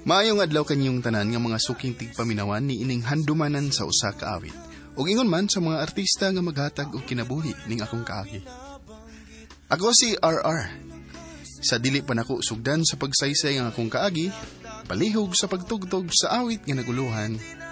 Maayong adlaw kanyong tanan nga mga suking tigpaminawan ni ining handumanan sa usa ka awit. Ug ingon man sa mga artista nga maghatag og kinabuhi ning akong kaagi. Ako si RR. Sa dili pa nako sugdan sa pagsaysay ang akong kaagi, palihog sa pagtugtog sa awit nga naguluhan